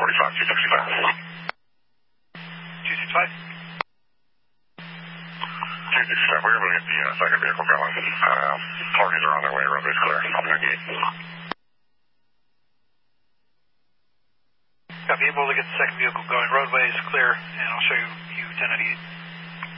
265. 265, we're able to get the second vehicle going. Parties are on their way, roadway's clear. I'll be gate. I'll be able to get the second vehicle going. Roadway is clear, and I'll show you 10 at east.